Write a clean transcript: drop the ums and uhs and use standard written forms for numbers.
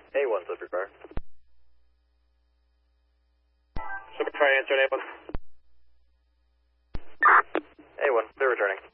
A1, Silver Car. Super, try answer A1. A1, they're returning.